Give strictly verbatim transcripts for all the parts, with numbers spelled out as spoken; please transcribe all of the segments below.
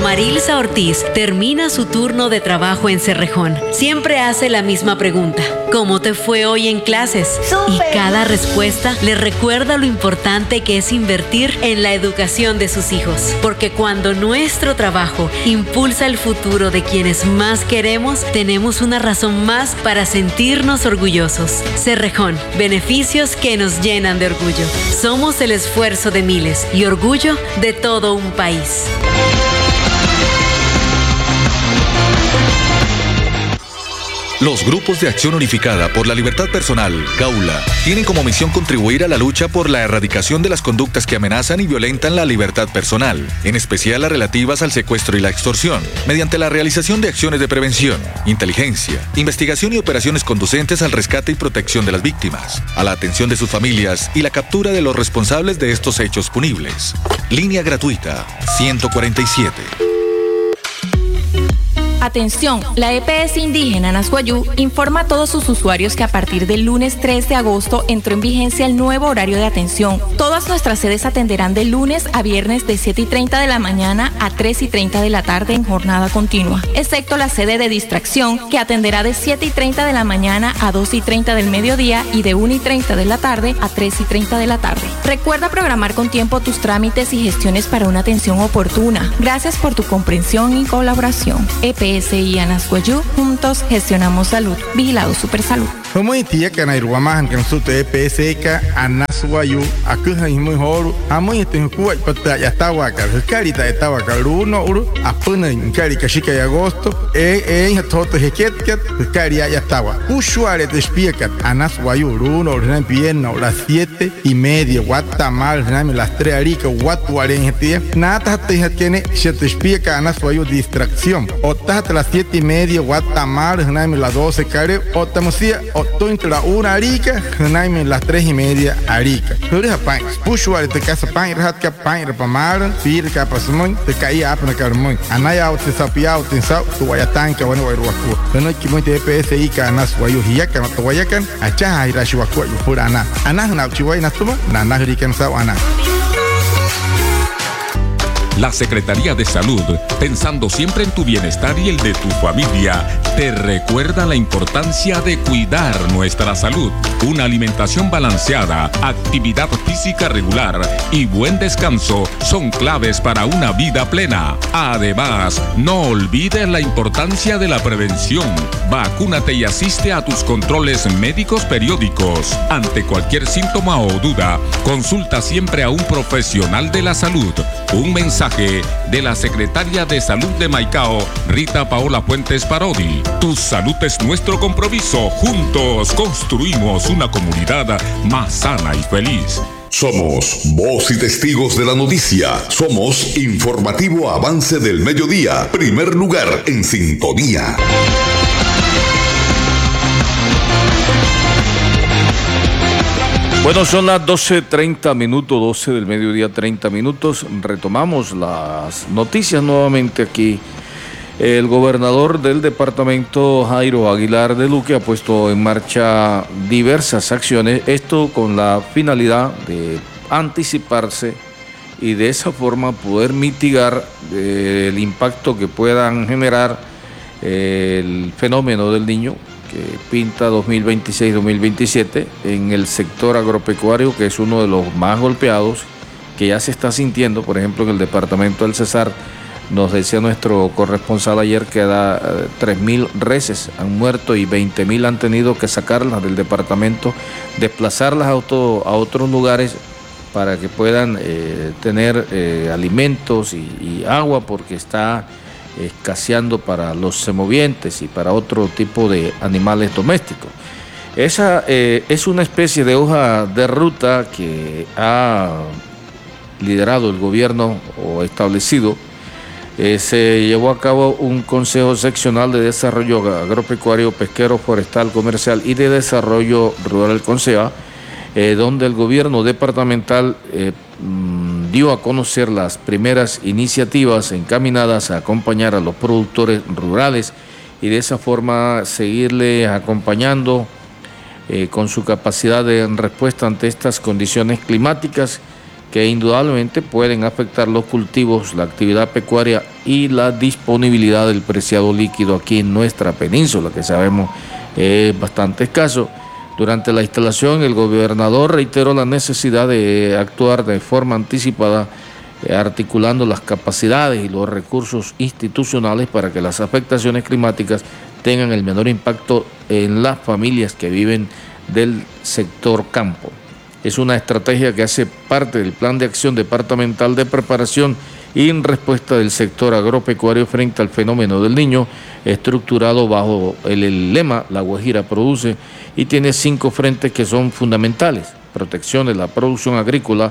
Marilsa Ortiz termina su turno de trabajo en Cerrejón, siempre hace la misma pregunta: ¿cómo te fue hoy en clases? ¡Súper! Y cada respuesta le recuerda lo importante que es invertir en la educación de sus hijos, porque cuando nuestro trabajo impulsa el futuro de quienes más queremos, tenemos una razón más para sentirnos orgullosos. Cerrejón, beneficios que nos llenan de orgullo. Somos el esfuerzo de miles y orgullo de todo un país. Los grupos de acción unificada por la libertad personal, GAULA, tienen como misión contribuir a la lucha por la erradicación de las conductas que amenazan y violentan la libertad personal, en especial las relativas al secuestro y la extorsión, mediante la realización de acciones de prevención, inteligencia, investigación y operaciones conducentes al rescate y protección de las víctimas, a la atención de sus familias y la captura de los responsables de estos hechos punibles. Línea gratuita ciento cuarenta y siete. Atención, la E P S indígena Nasguayú informa a todos sus usuarios que a partir del lunes tres de agosto entró en vigencia el nuevo horario de atención. Todas nuestras sedes atenderán de lunes a viernes de siete y treinta de la mañana a tres y treinta de la tarde en jornada continua, excepto la sede de distracción, que atenderá de siete y treinta de la mañana a dos y treinta del mediodía y de una y treinta de la tarde a tres y treinta de la tarde. Recuerda programar con tiempo tus trámites y gestiones para una atención oportuna. Gracias por tu comprensión y colaboración. E P S y Anasguayú, juntos gestionamos salud. Vigilado Supersalud. Como tía que na iruamahan que nosotros E P S ka Anasguayú, akuha muy horo, amoy este kuwa pata ya estaba acá, carita estaba acá uno uru, apuna en cari kashika de agosto, e e todo heket ket, cari ya estaba. Usuario de explica Anasguayú uno, ordenan pierna las siete y media, Guatemala, ordenan las tres arica, Guatuaren gente, nada te tiene se te explica Anasguayú distracción, o hasta las siete y media, Guatemala, ordenan las doce cari, o tamosia o todo entre la una arica, ordenan las tres y media arica. Pero es pan, usuario de casa pan, rahat que pan, repamaran, pir que pasamos, te caía a poner carmón. Anaya o te sapia o te sa, tu guayatán que bueno guayruacu. Pero no que muy de E P S y que Anasguayú hiaca, no te guayacan, acha irashuacu, por ana. Ana na chihuay natuma, na na rican sa ana. La Secretaría de Salud, pensando siempre en tu bienestar y el de tu familia, te recuerda la importancia de cuidar nuestra salud. Una alimentación balanceada, actividad física regular y buen descanso son claves para una vida plena. Además, no olvides la importancia de la prevención. Vacúnate y asiste a tus controles médicos periódicos. Ante cualquier síntoma o duda, consulta siempre a un profesional de la salud. Un mensaje de la Secretaria de Salud de Maicao, Rita Paola Fuentes Parodi. Tu salud es nuestro compromiso. Juntos construimos una comunidad más sana y feliz. Somos voz y testigos de la noticia. Somos Informativo Avance del Mediodía. Primer lugar en sintonía. Bueno, son las doce treinta minutos, doce del mediodía, treinta minutos. Retomamos las noticias nuevamente aquí. El gobernador del departamento, Jairo Aguilar de Luque, ha puesto en marcha diversas acciones, esto con la finalidad de anticiparse y de esa forma poder mitigar eh, el impacto que puedan generar eh, el fenómeno del Niño, que pinta dos mil veintiséis dos mil veintisiete en el sector agropecuario, que es uno de los más golpeados, que ya se está sintiendo. Por ejemplo, en el departamento del Cesar, nos decía nuestro corresponsal ayer que da eh, tres mil reses han muerto y veinte mil han tenido que sacarlas del departamento, desplazarlas a, otro, a otros lugares para que puedan eh, tener eh, alimentos y, y agua, porque está escaseando para los semovientes y para otro tipo de animales domésticos. Esa eh, es una especie de hoja de ruta que ha liderado el gobierno o establecido. Eh, se llevó a cabo un Consejo Seccional de Desarrollo Agropecuario, Pesquero, Forestal, Comercial y de Desarrollo Rural, CONSEA, eh, donde el gobierno departamental eh, dio a conocer las primeras iniciativas encaminadas a acompañar a los productores rurales y de esa forma seguirle acompañando eh, con su capacidad de respuesta ante estas condiciones climáticas que indudablemente pueden afectar los cultivos, la actividad pecuaria y la disponibilidad del preciado líquido aquí en nuestra península, que sabemos es bastante escaso. Durante la instalación, el gobernador reiteró la necesidad de actuar de forma anticipada, eh, articulando las capacidades y los recursos institucionales para que las afectaciones climáticas tengan el menor impacto en las familias que viven del sector campo. Es una estrategia que hace parte del Plan de Acción Departamental de Preparación y en respuesta del sector agropecuario frente al fenómeno del Niño, estructurado bajo el, el lema La Guajira Produce, y tiene cinco frentes que son fundamentales: protección de la producción agrícola,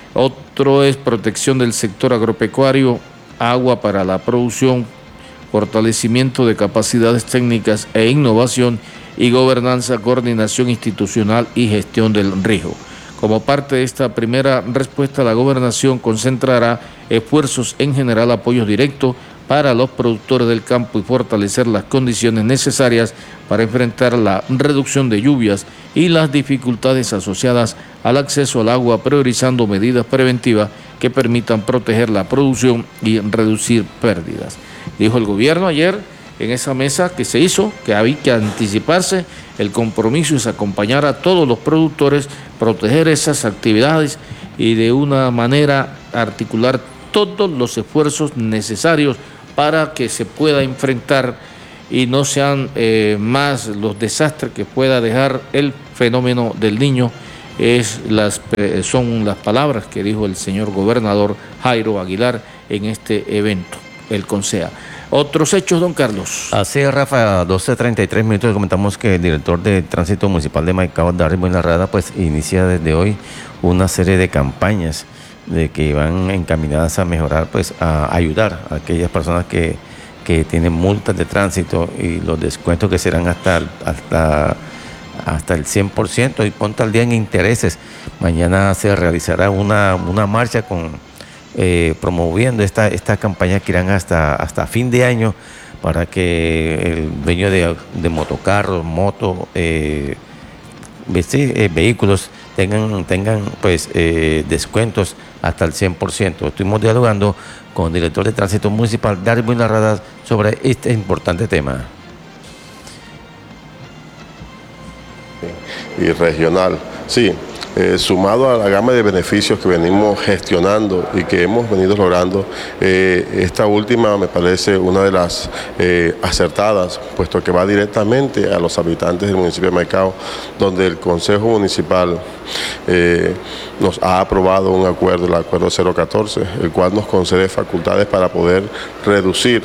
otro es protección del sector agropecuario, agua para la producción, fortalecimiento de capacidades técnicas e innovación, y gobernanza, coordinación institucional y gestión del riesgo. Como parte de esta primera respuesta, la gobernación concentrará esfuerzos en general apoyos directos para los productores del campo y fortalecer las condiciones necesarias para enfrentar la reducción de lluvias y las dificultades asociadas al acceso al agua, priorizando medidas preventivas que permitan proteger la producción y reducir pérdidas. Dijo el gobierno ayer en esa mesa que se hizo, que había que anticiparse. El compromiso es acompañar a todos los productores, proteger esas actividades y de una manera articular todos los esfuerzos necesarios para que se pueda enfrentar y no sean eh, más los desastres que pueda dejar el fenómeno del Niño. Es las, eh, son las palabras que dijo el señor gobernador Jairo Aguilar en este evento, el CONSEA. Otros hechos, don Carlos. Así es, Rafa, a doce treinta y tres minutos comentamos que el director de Tránsito Municipal de Maicao, Darwin Larrada, pues inicia desde hoy una serie de campañas de que van encaminadas a mejorar, pues a ayudar a aquellas personas que, que tienen multas de tránsito y los descuentos que serán hasta, hasta, hasta el cien por ciento y ponte al día en intereses. Mañana se realizará una, una marcha con Eh, promoviendo esta, esta campaña que irán hasta, hasta fin de año para que el dueño de, de motocarros, motos, eh, eh, vehículos tengan, tengan pues eh, descuentos hasta el cien por ciento. Estuvimos dialogando con el director de Tránsito Municipal, Darwin Larrada, sobre este importante tema. Y regional, sí. Eh, sumado a la gama de beneficios que venimos gestionando y que hemos venido logrando, eh, esta última me parece una de las eh, acertadas, puesto que va directamente a los habitantes del municipio de Maicao, donde el Consejo Municipal eh, nos ha aprobado un acuerdo, el acuerdo cero catorce, el cual nos concede facultades para poder reducir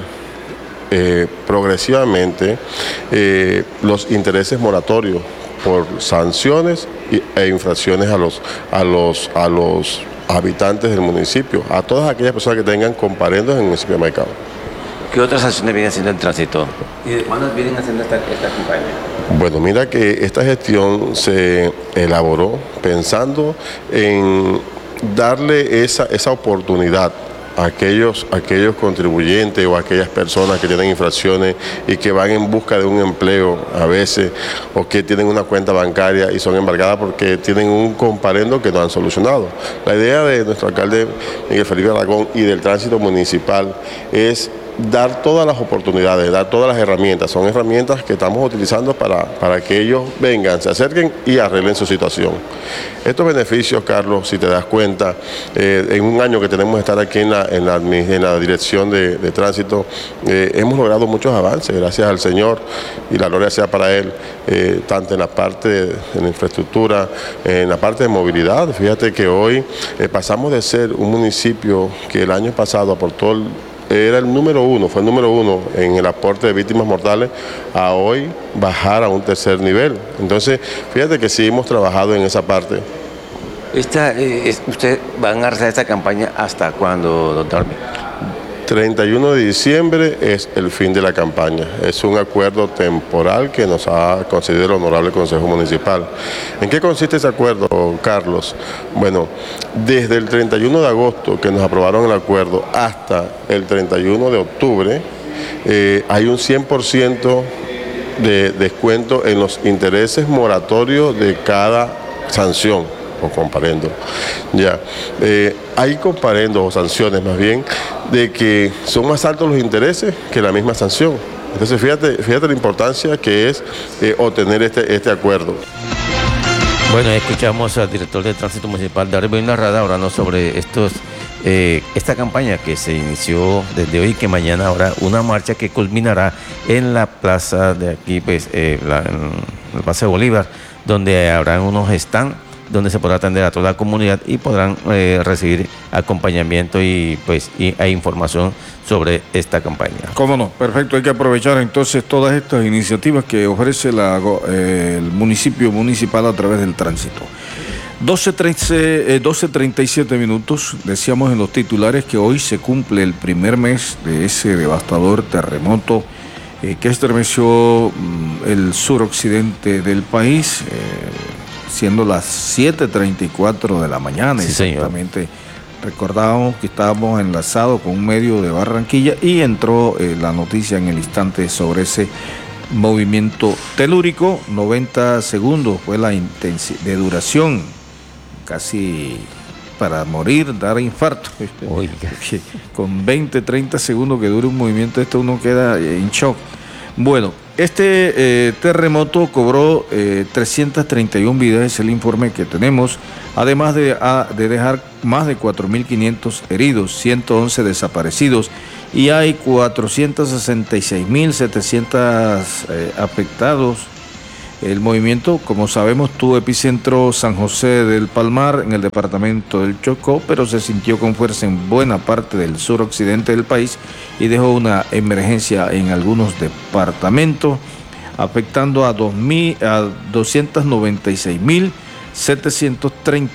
eh, progresivamente eh, los intereses moratorios por sanciones e infracciones a los, a los, a los habitantes del municipio, a todas aquellas personas que tengan comparendos en el municipio de Maicao. ¿Qué otras acciones viene haciendo el tránsito? ¿Y de cuándo vienen haciendo esta, esta campaña? Bueno, mira que esta gestión se elaboró pensando en darle esa, esa oportunidad Aquellos, aquellos contribuyentes o aquellas personas que tienen infracciones y que van en busca de un empleo a veces, o que tienen una cuenta bancaria y son embargadas porque tienen un comparendo que no han solucionado. La idea de nuestro alcalde Miguel Felipe Aragón y del tránsito municipal es dar todas las oportunidades, dar todas las herramientas. Son herramientas que estamos utilizando para, para que ellos vengan, se acerquen y arreglen su situación. Estos beneficios, Carlos, si te das cuenta, eh, en un año que tenemos que estar aquí en la, en la, en la dirección de, de tránsito, eh, hemos logrado muchos avances, gracias al Señor, y la gloria sea para Él, eh, tanto en la parte de, de la infraestructura, en la parte de movilidad. Fíjate que hoy eh, pasamos de ser un municipio que el año pasado aportó el era el número uno, fue el número uno en el aporte de víctimas mortales, a hoy bajar a un tercer nivel. Entonces, fíjate que sí hemos trabajado en esa parte. Esta, eh, ¿Usted van a realizar esta campaña hasta cuándo, don Darwin? treinta y uno de diciembre es el fin de la campaña. Es un acuerdo temporal que nos ha concedido el Honorable Consejo Municipal. ¿En qué consiste ese acuerdo, Carlos? Bueno, desde el treinta y uno de agosto que nos aprobaron el acuerdo hasta el treinta y uno de octubre, eh, hay un cien por ciento de descuento en los intereses moratorios de cada sanción. o comparendo. Ya, eh, hay comparendo o sanciones más bien de que son más altos los intereses que la misma sanción. Entonces fíjate, fíjate la importancia que es eh, obtener este, este acuerdo. Bueno, escuchamos al director de Tránsito Municipal, Darwin Narrada, hablando sobre estos, eh, esta campaña que se inició desde hoy y que mañana habrá una marcha que culminará en la plaza de aquí, pues, eh, la, en la Plaza de Bolívar, donde habrán unos stands donde se podrá atender a toda la comunidad y podrán eh, recibir acompañamiento y pues y, e información sobre esta campaña. Cómo no, perfecto, hay que aprovechar entonces todas estas iniciativas que ofrece la, eh, el municipio municipal a través del tránsito. doce treinta y siete minutos, decíamos en los titulares que hoy se cumple el primer mes de ese devastador terremoto eh, que estremeció mm, el suroccidente del país, eh, siendo las siete treinta y cuatro de la mañana, sí, exactamente. Señor. Recordábamos que estábamos enlazados con un medio de Barranquilla y entró eh, la noticia en el instante sobre ese movimiento telúrico. noventa segundos fue la intensidad de duración, casi para morir, dar infarto. Oiga. Con veinte, treinta segundos que dure un movimiento, esto uno queda en shock. Bueno, este eh, terremoto cobró eh, trescientas treinta y una vidas, es el informe que tenemos, además de, a, de dejar más de cuatro mil quinientos heridos, ciento once desaparecidos y hay cuatrocientos sesenta y seis mil setecientos eh, afectados. El movimiento, como sabemos, tuvo epicentro San José del Palmar, en el departamento del Chocó, pero se sintió con fuerza en buena parte del suroccidente del país y dejó una emergencia en algunos departamentos, afectando a, dos mil, a doscientos noventa y seis mil setecientos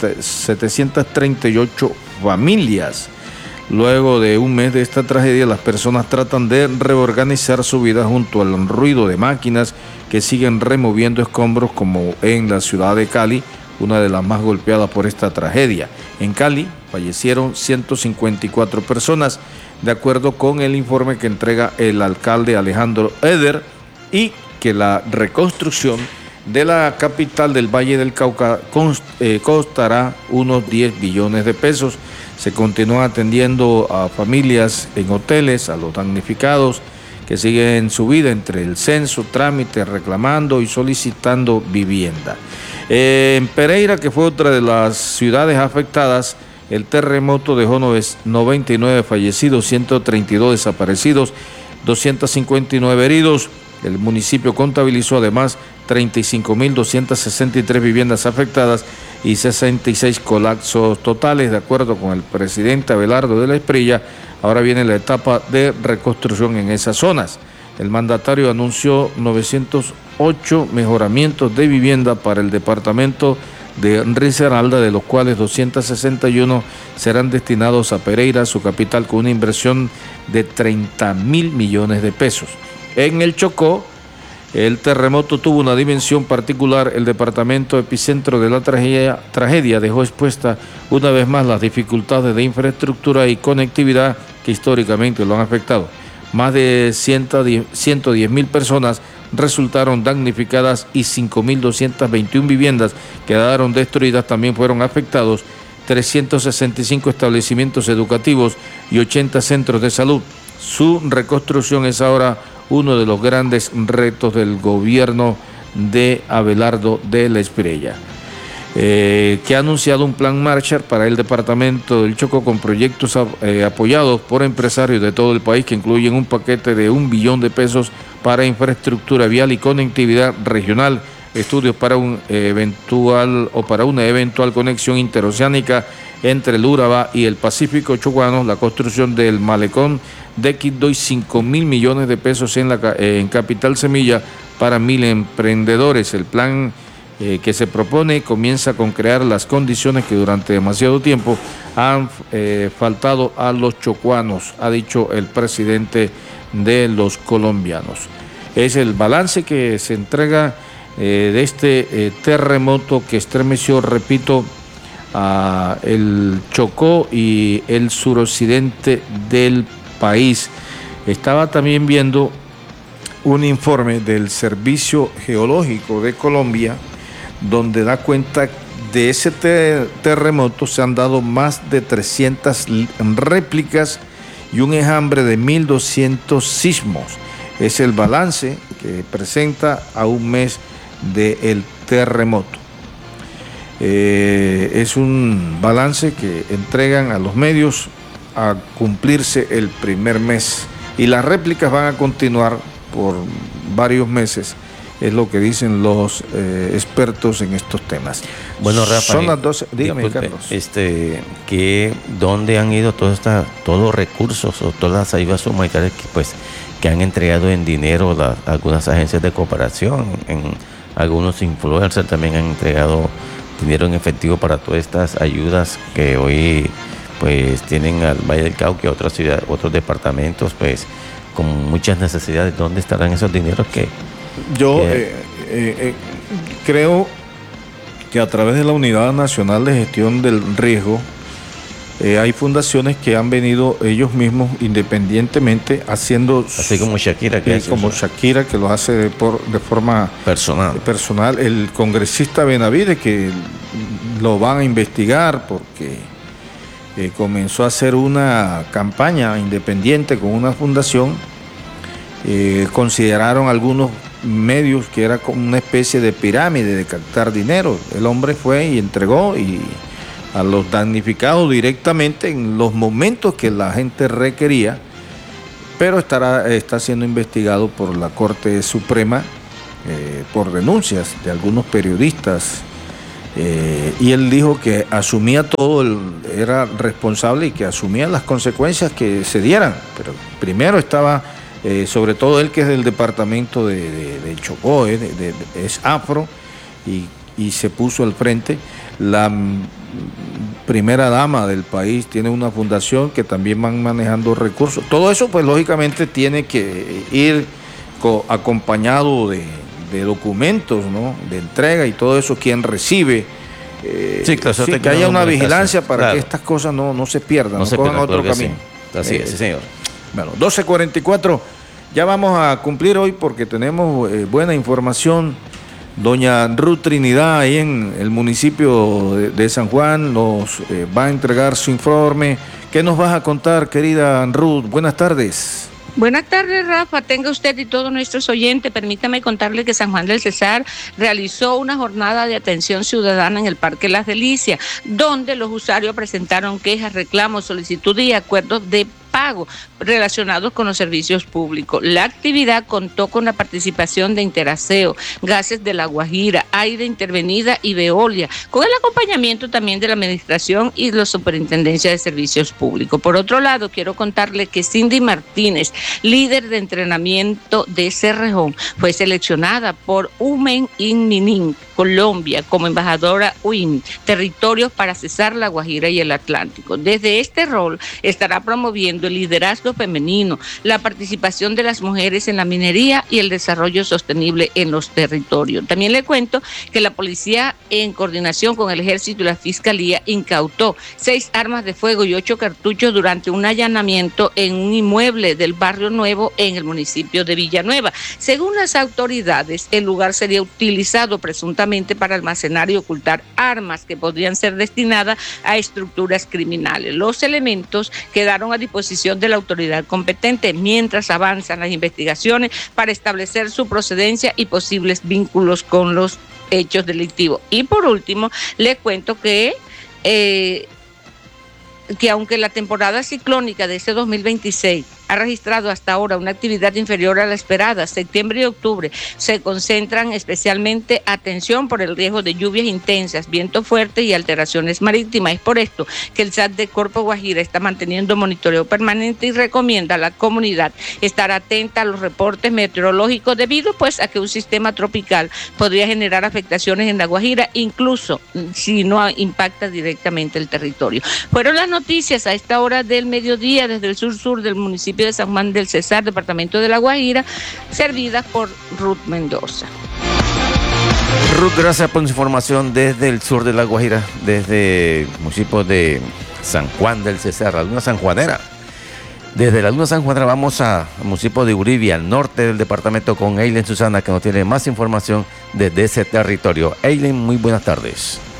treinta y ocho familias. Luego de un mes de esta tragedia, las personas tratan de reorganizar su vida junto al ruido de máquinas que siguen removiendo escombros, como en la ciudad de Cali, una de las más golpeadas por esta tragedia. En Cali fallecieron ciento cincuenta y cuatro personas, de acuerdo con el informe que entrega el alcalde Alejandro Eder, y que la reconstrucción de la capital del Valle del Cauca costará unos diez billones de pesos. Se continúa atendiendo a familias en hoteles, a los damnificados que siguen su vida entre el censo, trámites, reclamando y solicitando vivienda. Eh, en Pereira, que fue otra de las ciudades afectadas, el terremoto dejó noventa y nueve fallecidos, ciento treinta y dos desaparecidos, doscientos cincuenta y nueve heridos. El municipio contabilizó además treinta y cinco mil doscientas sesenta y tres viviendas afectadas y sesenta y seis colapsos totales. De acuerdo con el presidente Abelardo de la Espriella, ahora viene la etapa de reconstrucción en esas zonas. El mandatario anunció novecientos ocho mejoramientos de vivienda para el departamento de Risaralda, de los cuales doscientos sesenta y uno serán destinados a Pereira, su capital, con una inversión de treinta mil millones de pesos. En el Chocó, el terremoto tuvo una dimensión particular. El departamento epicentro de la tragedia, tragedia dejó expuesta una vez más las dificultades de infraestructura y conectividad que históricamente lo han afectado. Más de ciento diez mil personas resultaron damnificadas y cinco mil doscientas veintiuna viviendas quedaron destruidas. También fueron afectados trescientos sesenta y cinco establecimientos educativos y ochenta centros de salud. Su reconstrucción es ahora uno de los grandes retos del gobierno de Abelardo de la Espriella, eh, que ha anunciado un plan Marshall para el departamento del Chocó con proyectos eh, apoyados por empresarios de todo el país, que incluyen un paquete de un billón de pesos para infraestructura vial y conectividad regional, estudios para un eventual o para una eventual conexión interoceánica entre el Urabá y el Pacífico chocuano, la construcción del malecón de Quito y cinco mil millones de pesos en, la, eh, en Capital Semilla para mil emprendedores. El plan eh, que se propone comienza con crear las condiciones que durante demasiado tiempo han eh, faltado a los chocuanos, ha dicho el presidente de los colombianos. Es el balance que se entrega eh, de este eh, terremoto que estremeció, repito, a el Chocó y el suroccidente del país. Estaba también viendo un informe del Servicio Geológico de Colombia, donde da cuenta de ese te- terremoto se han dado más de trescientas réplicas y un enjambre de mil doscientos sismos. Es el balance que presenta a un mes del terremoto. Eh, es un balance que entregan a los medios a cumplirse el primer mes y las réplicas van a continuar por varios meses, es lo que dicen los eh, expertos en estos temas. Bueno, Rafa, son las doce. Dígame, disculpe, Carlos. Este, que ¿dónde han ido todos esta, todos los recursos o todas las ayudas humanitarias que pues que han entregado en dinero la, algunas agencias de cooperación, en algunos influencers también han entregado dinero en efectivo para todas estas ayudas que hoy pues tienen al Valle del Cauca y a otras ciudades, otros departamentos pues con muchas necesidades? ¿Dónde estarán esos dineros que Yo que- eh, eh, eh, creo que a través de la Unidad Nacional de Gestión del Riesgo eh, hay fundaciones que han venido ellos mismos independientemente haciendo, así como Shakira que eh, hace como eso Shakira, que lo hace de, por, de forma personal? personal, el congresista Benavides, que lo van a investigar porque eh, comenzó a hacer una campaña independiente con una fundación. Eh, consideraron algunos medios que era como una especie de pirámide de captar dinero. El hombre fue y entregó y a los damnificados directamente en los momentos que la gente requería, pero estará, está siendo investigado por la Corte Suprema eh, por denuncias de algunos periodistas. Eh, y él dijo que asumía todo, el, era responsable y que asumía las consecuencias que se dieran, pero primero estaba... Eh, sobre todo él que es del departamento de, de, de Chocó, eh, de, de, de, es afro y, y se puso al frente. La m, primera dama del país tiene una fundación que también van manejando recursos. Todo eso pues lógicamente tiene que ir co, acompañado de, de documentos, ¿no? De entrega y todo eso, quien recibe. Eh, Sí, claro, eso sí, te que queda haya una una vigilancia comunicación, para claro. que estas cosas no, no se pierdan, No no, se cojan pierdan, otro claro que camino. sí. Así es, sí, señor. Bueno, doce cuarenta y cuatro, ya vamos a cumplir hoy porque tenemos eh, buena información. Doña Ruth Trinidad, ahí en el municipio de, de San Juan, nos eh, va a entregar su informe. ¿Qué nos vas a contar, querida Ruth? Buenas tardes. Buenas tardes, Rafa. Tenga usted y todos nuestros oyentes. Permítame contarle que San Juan del Cesar realizó una jornada de atención ciudadana en el Parque Las Delicias, donde los usuarios presentaron quejas, reclamos, solicitudes y acuerdos de pago relacionados con los servicios públicos. La actividad contó con la participación de Interaseo, Gases de La Guajira, Aire Intervenida y Veolia, con el acompañamiento también de la Administración y la Superintendencia de Servicios Públicos. Por otro lado, quiero contarle que Cindy Martínez, líder de entrenamiento de Cerrejón, fue seleccionada por Women in Minin, Colombia, como embajadora U I M, Territorios para Cesar, La Guajira y el Atlántico. Desde este rol estará promoviendo el liderazgo femenino, la participación de las mujeres en la minería y el desarrollo sostenible en los territorios. También le cuento que la policía, en coordinación con el Ejército y la Fiscalía, incautó seis armas de fuego y ocho cartuchos durante un allanamiento en un inmueble del Barrio Nuevo en el municipio de Villanueva. Según las autoridades, el lugar sería utilizado presuntamente para almacenar y ocultar armas que podrían ser destinadas a estructuras criminales. Los elementos quedaron a disposición de la autoridad competente mientras avanzan las investigaciones para establecer su procedencia y posibles vínculos con los hechos delictivos. Y por último, les cuento que eh, que aunque la temporada ciclónica de este dos mil veintiséis ha registrado hasta ahora una actividad inferior a la esperada, septiembre y octubre se concentran especialmente atención por el riesgo de lluvias intensas, viento fuerte y alteraciones marítimas. Es por esto que el S A T de Corpo Guajira está manteniendo monitoreo permanente y recomienda a la comunidad estar atenta a los reportes meteorológicos debido pues a que un sistema tropical podría generar afectaciones en la Guajira, incluso si no impacta directamente el territorio. Fueron las noticias a esta hora del mediodía desde el sur-sur del municipio de San Juan del Cesar, departamento de La Guajira, servidas por Ruth Mendoza. Ruth, gracias por su información desde el sur de La Guajira, desde el municipio de San Juan del Cesar, la Luna Sanjuanera. Desde la Luna Sanjuanera vamos al municipio de Uribe, al norte del departamento, con Eileen Susana, que nos tiene más información desde ese territorio. Eileen, muy buenas tardes.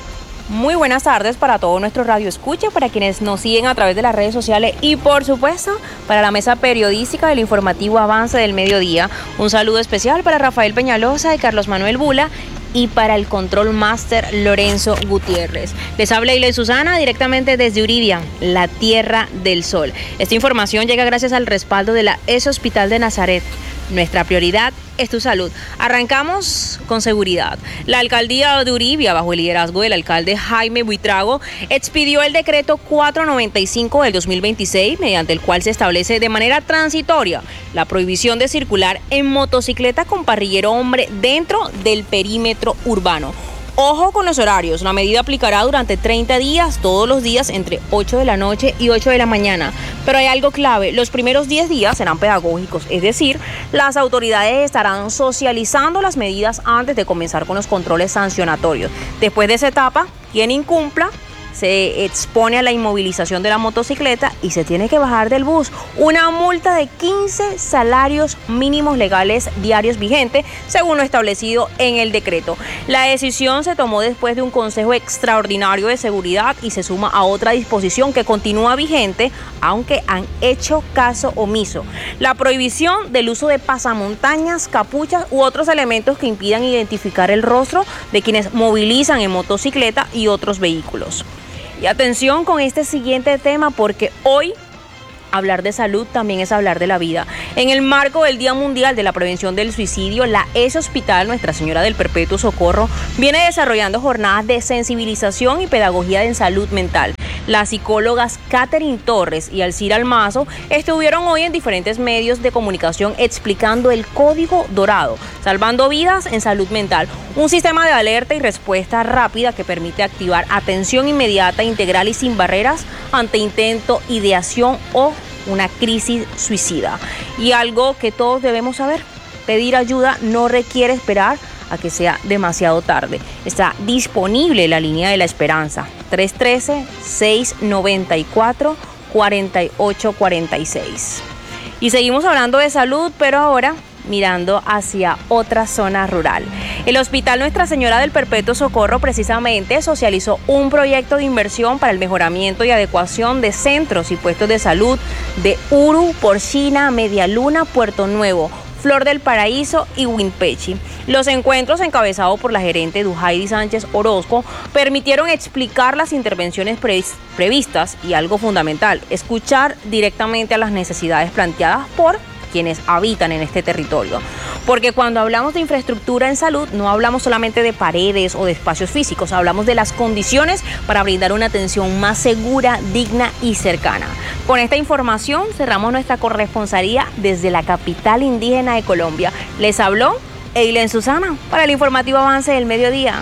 Muy buenas tardes para todo nuestro radio escucha, para quienes nos siguen a través de las redes sociales y por supuesto para la mesa periodística del informativo Avance del Mediodía. Un saludo especial para Rafael Peñalosa y Carlos Manuel Bula y para el Control Master Lorenzo Gutiérrez. Les habla Ilen Susana directamente desde Uribia, la Tierra del Sol. Esta información llega gracias al respaldo de la E S Hospital de Nazaret. Nuestra prioridad es tu salud. Arrancamos con seguridad. La alcaldía de Uribia, bajo el liderazgo del alcalde Jaime Buitrago, expidió el decreto cuatrocientos noventa y cinco del dos mil veintiséis, mediante el cual se establece de manera transitoria la prohibición de circular en motocicleta con parrillero hombre dentro del perímetro urbano. Ojo con los horarios, la medida aplicará durante treinta días, todos los días entre ocho de la noche y ocho de la mañana. Pero hay algo clave, los primeros diez días serán pedagógicos, es decir, las autoridades estarán socializando las medidas antes de comenzar con los controles sancionatorios. Después de esa etapa, quien incumpla se expone a la inmovilización de la motocicleta y se tiene que bajar del bus. Una multa de quince salarios mínimos legales diarios vigente, según lo establecido en el decreto. La decisión se tomó después de un consejo extraordinario de seguridad y se suma a otra disposición que continúa vigente, aunque han hecho caso omiso. La prohibición del uso de pasamontañas, capuchas u otros elementos que impidan identificar el rostro de quienes movilizan en motocicleta y otros vehículos. Y atención con este siguiente tema, porque hoy hablar de salud también es hablar de la vida. En el marco del Día Mundial de la Prevención del Suicidio, la E S Hospital Nuestra Señora del Perpetuo Socorro viene desarrollando jornadas de sensibilización y pedagogía en salud mental. Las psicólogas Catherine Torres y Alcira Almazo estuvieron hoy en diferentes medios de comunicación explicando el Código Dorado, salvando vidas en salud mental, un sistema de alerta y respuesta rápida que permite activar atención inmediata, integral y sin barreras ante intento, ideación o una crisis suicida. Y algo que todos debemos saber, pedir ayuda no requiere esperar a que sea demasiado tarde. Está disponible la línea de la esperanza, tres uno tres, seis nueve cuatro, cuatro ocho cuatro seis. Y seguimos hablando de salud, pero ahora mirando hacia otra zona rural. El Hospital Nuestra Señora del Perpetuo Socorro precisamente socializó un proyecto de inversión para el mejoramiento y adecuación de centros y puestos de salud de Uru, Porcina, Medialuna, Puerto Nuevo, Flor del Paraíso y Winpechi. Los encuentros, encabezados por la gerente Duhaidi Sánchez Orozco, permitieron explicar las intervenciones pre- previstas y algo fundamental, escuchar directamente a las necesidades planteadas por quienes habitan en este territorio. Porque cuando hablamos de infraestructura en salud, no hablamos solamente de paredes o de espacios físicos, hablamos de las condiciones para brindar una atención más segura, digna y cercana. Con esta información cerramos nuestra corresponsalía desde la capital indígena de Colombia. Les habló Eileen Susana para el informativo Avance del Mediodía.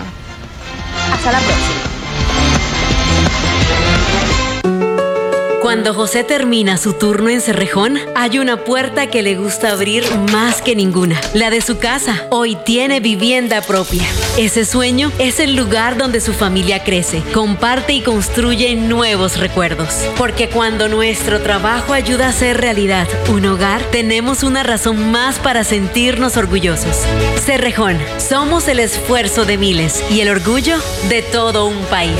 Hasta la próxima. Cuando José termina su turno en Cerrejón, hay una puerta que le gusta abrir más que ninguna, la de su casa. Hoy tiene vivienda propia. Ese sueño es el lugar donde su familia crece, comparte y construye nuevos recuerdos. Porque cuando nuestro trabajo ayuda a hacer realidad un hogar, tenemos una razón más para sentirnos orgullosos. Cerrejón, somos el esfuerzo de miles y el orgullo de todo un país.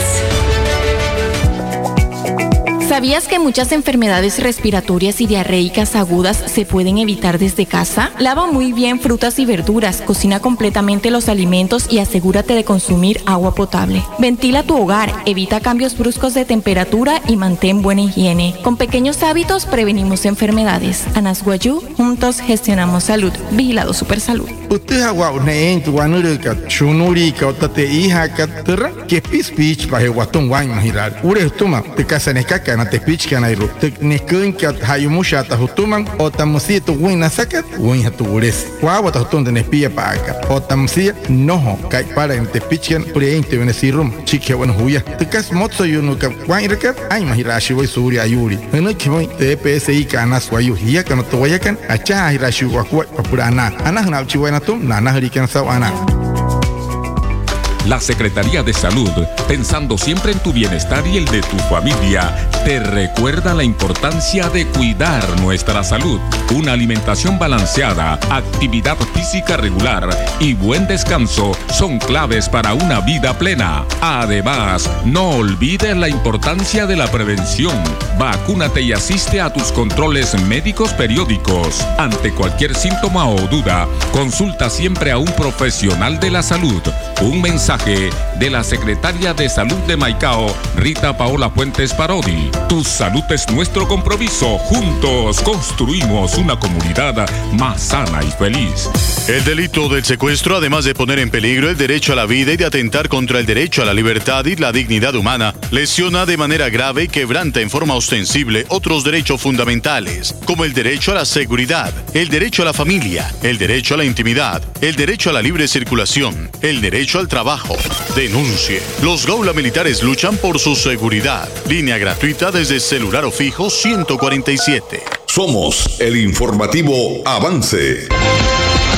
¿Sabías que muchas enfermedades respiratorias y diarreicas agudas se pueden evitar desde casa? Lava muy bien frutas y verduras, cocina completamente los alimentos y asegúrate de consumir agua potable. Ventila tu hogar, evita cambios bruscos de temperatura y mantén buena higiene. Con pequeños hábitos prevenimos enfermedades. Anasguayú, juntos gestionamos salud. Vigilado Supersalud. Usted agua nein tu anurika chunuri ka tate iha ka terra que pis pich pa hewaton wain mahirar. Ure tuma te kasaneka kana te pich kana iru. Te nekun ka hayumusha ta hutuman o tamusi tu wina sakat win hatu ures. Wa wa ta hutun de nespia pa aka. O tamusi no kai para en te pichen pure inte ven sirum chike wan huya. Te kas motso yunu ka wain rekat ay mahirashi wai suri ayuri. Hena kimoy te P S I kana swayu hiya kana to wayakan acha hirashi wa kwa papurana. Ana hna chiwa na tum nana harikan saw ana. La Secretaría de Salud, pensando siempre en tu bienestar y el de tu familia, te recuerda la importancia de cuidar nuestra salud. Una alimentación balanceada, actividad física regular y buen descanso son claves para una vida plena. Además, no olvides la importancia de la prevención. Vacúnate y asiste a tus controles médicos periódicos. Ante cualquier síntoma o duda, consulta siempre a un profesional de la salud. Un mensaje de la Secretaria de Salud de Maicao, Rita Paola Fuentes Parodi. Tu salud es nuestro compromiso. Juntos construimos una comunidad más sana y feliz. El delito del secuestro, además de poner en peligro el derecho a la vida y de atentar contra el derecho a la libertad y la dignidad humana, lesiona de manera grave y quebranta en forma ostensible otros derechos fundamentales, como el derecho a la seguridad, el derecho a la familia, el derecho a la intimidad, el derecho a la libre circulación, el derecho al trabajo. Denuncie. Los Gaula Militares luchan por su seguridad. Línea gratuita desde celular o fijo ciento cuarenta y siete. Somos el informativo Avance.